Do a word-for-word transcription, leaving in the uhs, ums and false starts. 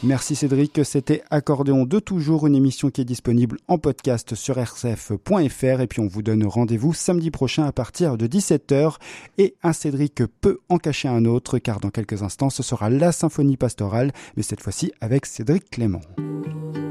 Merci Cédric, c'était Accordéon de toujours, une émission qui est disponible en podcast sur r c f point f r et puis on vous donne rendez-vous samedi prochain à partir de dix-sept heures et un Cédric peut en cacher un autre car dans quelques instants ce sera la symphonie pastorale mais cette fois-ci avec Cédric Clément.